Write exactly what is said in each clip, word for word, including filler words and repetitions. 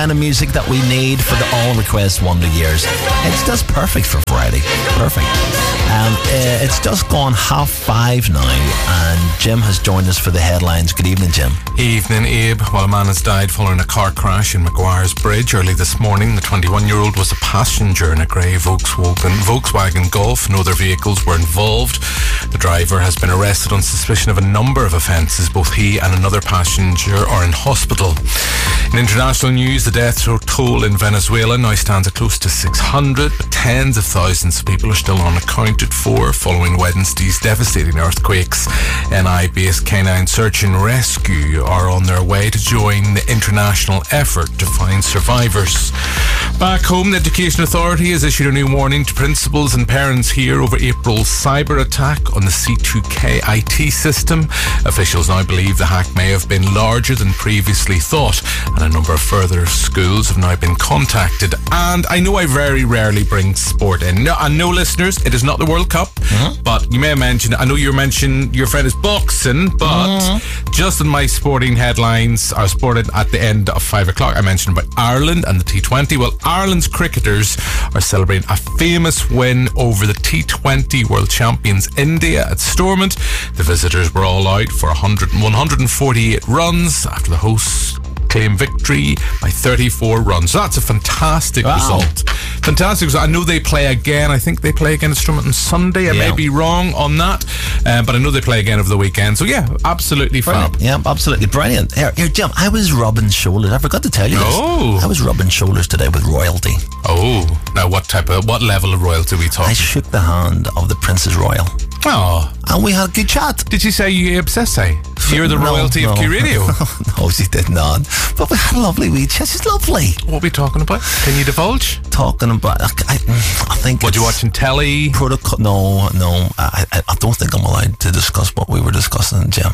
kind of music that we need for the All Request Wonder Years. It's just perfect for Friday. Perfect. Um, uh, it's just gone half five now, and Jim has joined us for the headlines. Good evening, Jim. Evening, Abe. Well, a man has died following a car crash in Maguire's Bridge early this morning. The twenty-one-year-old was a passenger in a grey Volkswagen, Volkswagen Golf. No other vehicles were involved. The driver has been arrested on suspicion of a number of offences. Both he and another passenger are in hospital. In international news, the death toll in Venezuela now stands at close to six hundred, but tens of thousands of people are still unaccounted for following Wednesday's devastating earthquakes. N I-based Canine Search and Rescue are on their way to join the international effort to find survivors. Back home, the Education Authority has issued a new warning to principals and parents here over April's cyber attack on the C two K I T system. Officials now believe the hack may have been larger than previously thought, and a number of further schools have now been contacted. And I know I very rarely bring sport in. No, and no, listeners, it is not the World Cup, mm-hmm. but you may have mentioned, I know you mentioned your friend is boxing, but mm-hmm. just in my sporting headlines, I was sported at the end of five o'clock, I mentioned about Ireland and the T twenty. Well, Ireland's cricketers are celebrating a famous win over the T twenty world champions India at Stormont. The visitors were all out for one hundred, one hundred forty-eight runs after the hosts claim victory by thirty-four runs. So that's a fantastic wow. result. Fantastic result. I know they play again. I think they play again at Stormont on Sunday. I yeah. may be wrong on that, um, but I know they play again over the weekend. So yeah, absolutely brilliant. fab. Yeah, absolutely brilliant. Here, here, Jim, I was rubbing shoulders. I forgot to tell you this. Oh. I was rubbing shoulders today with royalty. Oh, now what type of, what level of royalty are we talking? I shook the hand of the Princess Royal. Oh. And we had a good chat. Did she say you obsess? You're the no, royalty no. of Q Radio? No, she did not. But we had a lovely wee chat. She's lovely. What are we talking about? Can you divulge? Talking about, I, I, I think. What, you watching telly? Protocol. No, no. I, I, I don't think I'm allowed to discuss what we were discussing, Jim.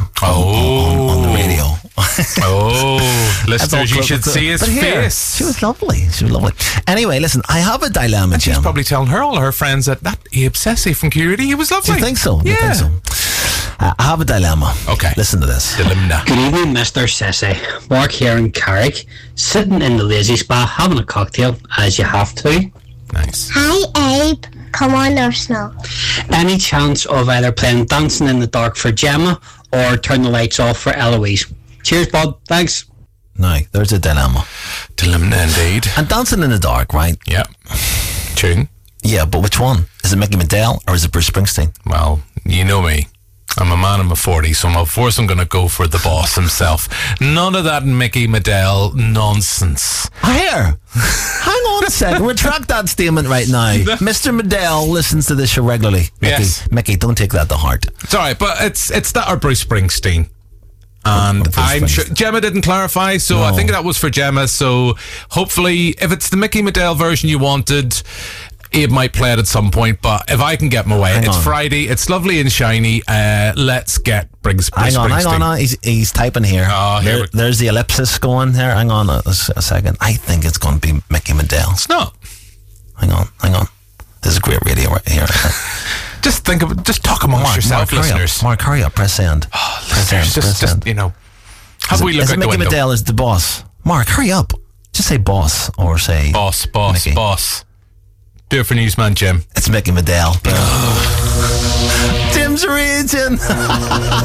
Oh. On, on, on the radio. Oh. Listeners, you should see his here, face. She was lovely. She was lovely. Anyway, listen, I have a dilemma, and Jim. she's probably telling her, all her friends, that that Abe Sessi from Q Radio, he was lovely. Do you think so? Do yeah. you think so? Uh, I have a dilemma. Okay. Listen to this. Dilemma. Good evening, Mister Sessi. Mark here in Carrick, sitting in the lazy spa having a cocktail, as you have to. Nice. Hi, Abe. Come on, there's no. Any chance of either playing Dancing in the Dark for Gemma or Turn the Lights Off for Eloise? Cheers, bud. Thanks. Now, there's a dilemma. Dilemma indeed. And Dancing in the Dark, right? Yeah. Tune. Yeah, but which one? Is it Mickey McDowell or is it Bruce Springsteen? Well, you know me. I'm a man in my forties, so of course I'm going to go for the boss himself. None of that Mickey McDowell nonsense. Here, hang on a second. Retract that statement right now. Mister McDowell listens to this show regularly. Mickey, yes. Mickey, don't take that to heart. It's all right, but it's it's that or Bruce Springsteen. And I'm sure Gemma didn't clarify, so no. I think that was for Gemma. So hopefully, if it's the Mickey McDowell version you wanted, Abe might play it at some point, but if I can get my way, hang it's on. Friday, it's lovely and shiny. Uh, let's get Briggs. Hang on, hang on, hang on. He's, he's typing here. Oh, here there, there's the ellipsis going there. Hang on a, a second. I think it's going to be Mickey McDowell. It's not. Hang on, hang on. This is great radio right here. Just think of, just talk amongst Mark, yourself, Mark, listeners. Mark, hurry up. Press send. Oh, press listeners, end, just, press just end. you know, have is we it, look is out it the Mickey window? McDowell is the boss. Mark, hurry up. Just say boss or say boss, boss, Mickey. boss. Do it for Newsman Jim. It's Mickey McDowell. Tim's raging.